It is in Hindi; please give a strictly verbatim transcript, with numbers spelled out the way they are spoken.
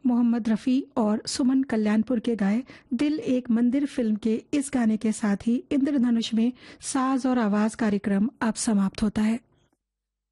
मोहम्मद रफ़ी और सुमन कल्याणपुर के गाए दिल एक मंदिर फिल्म के इस गाने के साथ ही इंद्रधनुष में साज और आवाज कार्यक्रम अब समाप्त होता है।